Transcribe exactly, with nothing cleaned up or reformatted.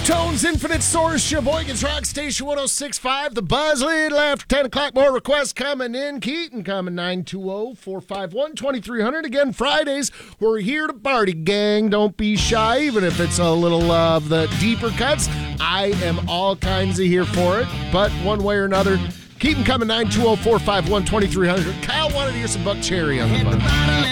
Tones Infinite Source, Sheboygan's Rock Station one oh six point five. The Buzz Little after ten o'clock. More requests coming in. Keaton coming nine two zero, four five one, two three zero zero. Again, Fridays, we're here to party, gang. Don't be shy, even if it's a little uh, of the deeper cuts. I am all kinds of here for it, but one way or another, Keaton coming nine two zero, four five one, two three zero zero. Kyle wanted to hear some Buck Cherry on the buzz.